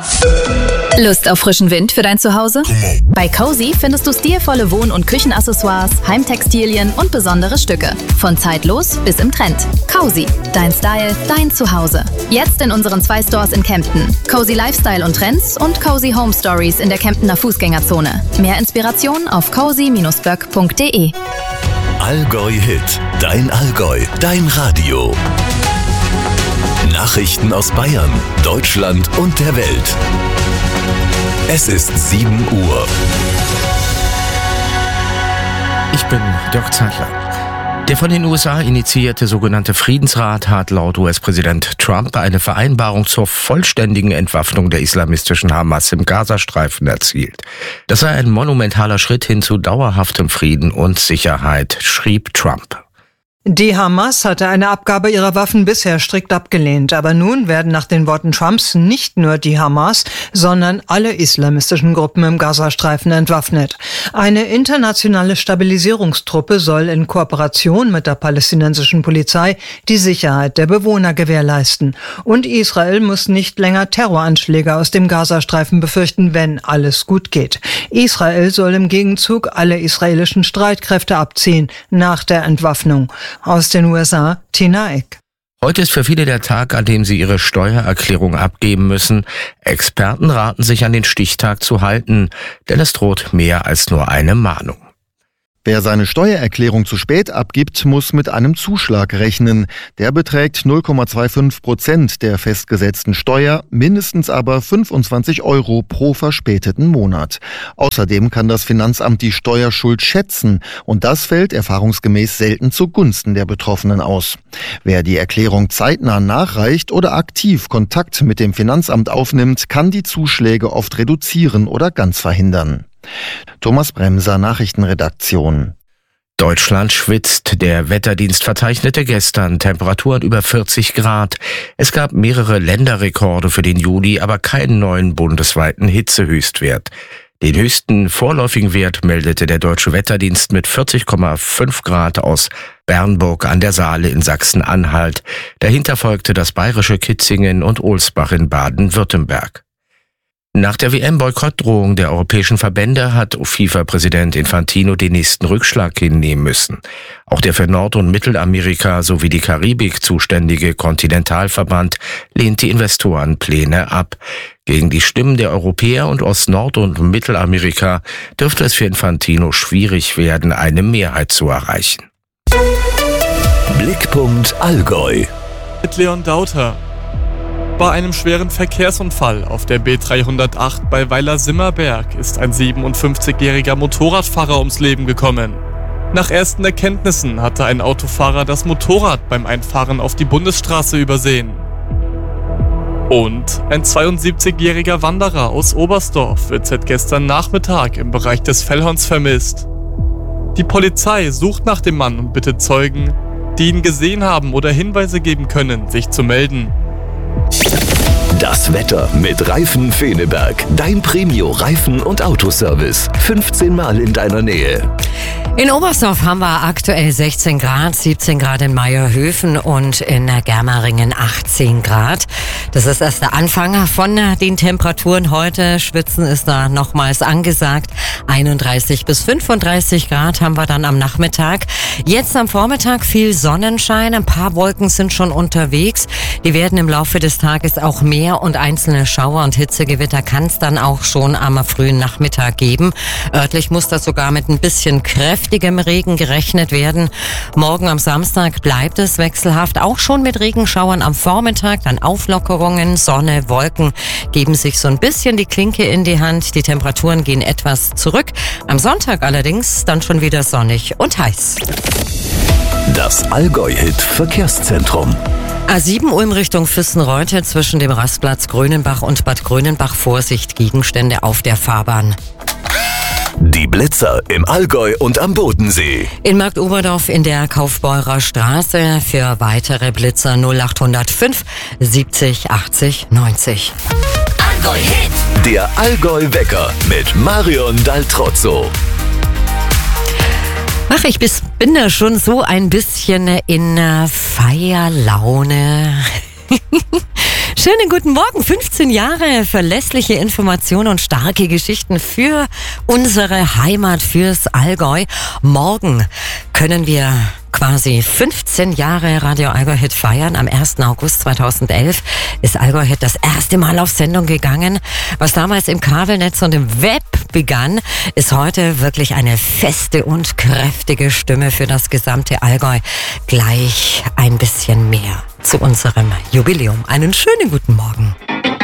Lust auf frischen Wind für dein Zuhause? Bei Cozy findest du stilvolle Wohn- und Küchenaccessoires, Heimtextilien und besondere Stücke. Von zeitlos bis im Trend. Cozy, dein Style, dein Zuhause. Jetzt in unseren 2 Stores in Kempten. Cozy Lifestyle und Trends und Cozy Home Stories in der Kemptener Fußgängerzone. Mehr Inspiration auf cozy-böck.de. Allgäu Hit, dein Allgäu, dein Radio. Nachrichten aus Bayern, Deutschland und der Welt. Es ist 7 Uhr. Ich bin Dirk Zeitler. Der von den USA initiierte sogenannte Friedensrat hat laut US-Präsident Trump eine Vereinbarung zur vollständigen Entwaffnung der islamistischen Hamas im Gazastreifen erzielt. Das sei ein monumentaler Schritt hin zu dauerhaftem Frieden und Sicherheit, schrieb Trump. Die Hamas hatte eine Abgabe ihrer Waffen bisher strikt abgelehnt, aber nun werden nach den Worten Trumps nicht nur die Hamas, sondern alle islamistischen Gruppen im Gazastreifen entwaffnet. Eine internationale Stabilisierungstruppe soll in Kooperation mit der palästinensischen Polizei die Sicherheit der Bewohner gewährleisten. Und Israel muss nicht länger Terroranschläge aus dem Gazastreifen befürchten, wenn alles gut geht. Israel soll im Gegenzug alle israelischen Streitkräfte abziehen nach der Entwaffnung. Aus den USA, Tina Eck. Heute ist für viele der Tag, an dem sie ihre Steuererklärung abgeben müssen. Experten raten sich an den Stichtag zu halten, denn es droht mehr als nur eine Mahnung. Wer seine Steuererklärung zu spät abgibt, muss mit einem Zuschlag rechnen. Der beträgt 0,25% der festgesetzten Steuer, mindestens aber 25 € pro verspäteten Monat. Außerdem kann das Finanzamt die Steuerschuld schätzen und das fällt erfahrungsgemäß selten zugunsten der Betroffenen aus. Wer die Erklärung zeitnah nachreicht oder aktiv Kontakt mit dem Finanzamt aufnimmt, kann die Zuschläge oft reduzieren oder ganz verhindern. Thomas Bremser, Nachrichtenredaktion. Deutschland schwitzt. Der Wetterdienst verzeichnete gestern Temperaturen über 40 Grad. Es gab mehrere Länderrekorde für den Juli, aber keinen neuen bundesweiten Hitzehöchstwert. Den höchsten vorläufigen Wert meldete der Deutsche Wetterdienst mit 40,5 Grad aus Bernburg an der Saale in Sachsen-Anhalt. Dahinter folgte das bayerische Kitzingen und Ohlsbach in Baden-Württemberg. Nach der WM-Boykottdrohung der europäischen Verbände hat FIFA-Präsident Infantino den nächsten Rückschlag hinnehmen müssen. Auch der für Nord- und Mittelamerika sowie die Karibik zuständige Kontinentalverband lehnt die Investorenpläne ab. Gegen die Stimmen der Europäer und aus Nord- und Mittelamerika dürfte es für Infantino schwierig werden, eine Mehrheit zu erreichen. Blickpunkt Allgäu. Mit Leon Dauter. Bei einem schweren Verkehrsunfall auf der B308 bei Weiler-Simmerberg ist ein 57-jähriger Motorradfahrer ums Leben gekommen. Nach ersten Erkenntnissen hatte ein Autofahrer das Motorrad beim Einfahren auf die Bundesstraße übersehen. Und ein 72-jähriger Wanderer aus Oberstdorf wird seit gestern Nachmittag im Bereich des Fellhorns vermisst. Die Polizei sucht nach dem Mann und bittet Zeugen, die ihn gesehen haben oder Hinweise geben können, sich zu melden. Das Wetter mit Reifen Feneberg. Dein Premio-Reifen- und Autoservice. 15 Mal in deiner Nähe. In Oberstdorf haben wir aktuell 16 Grad, 17 Grad in Maierhöfen und in Germeringen 18 Grad. Das ist erst der Anfang von den Temperaturen heute. Schwitzen ist da nochmals angesagt. 31 bis 35 Grad haben wir dann am Nachmittag. Jetzt am Vormittag viel Sonnenschein. Ein paar Wolken sind schon unterwegs. Die werden im Laufe des Tages auch mehr und einzelne Schauer und Hitzegewitter kann es dann auch schon am frühen Nachmittag geben. Örtlich muss das sogar mit ein bisschen kräftigem Regen gerechnet werden. Morgen am Samstag bleibt es wechselhaft, auch schon mit Regenschauern am Vormittag, dann Auflockerungen, Sonne, Wolken geben sich so ein bisschen die Klinke in die Hand. Die Temperaturen gehen etwas zurück. Am Sonntag allerdings dann schon wieder sonnig und heiß. Das Allgäu-Hit Verkehrszentrum. A7 Ulm Richtung Füssenreute zwischen dem Rastplatz Grönenbach und Bad Grönenbach. Vorsicht, Gegenstände auf der Fahrbahn. Die Blitzer im Allgäu und am Bodensee. In Marktoberdorf in der Kaufbeurer Straße. Für weitere Blitzer 0805 70 80 90. Allgäu-Hit. Der Allgäu-Wecker mit Marion Daltrozzo. Ach, ich bin da schon so ein bisschen in Feierlaune. Schönen guten Morgen. 15 Jahre verlässliche Informationen und starke Geschichten für unsere Heimat, fürs Allgäu. Morgen können wir quasi 15 Jahre Radio Allgäu Hit feiern. Am 1. August 2011 ist Allgäu Hit das erste Mal auf Sendung gegangen. Was damals im Kabelnetz und im Web begann, ist heute wirklich eine feste und kräftige Stimme für das gesamte Allgäu. Gleich ein bisschen mehr zu unserem Jubiläum. Einen schönen guten Morgen.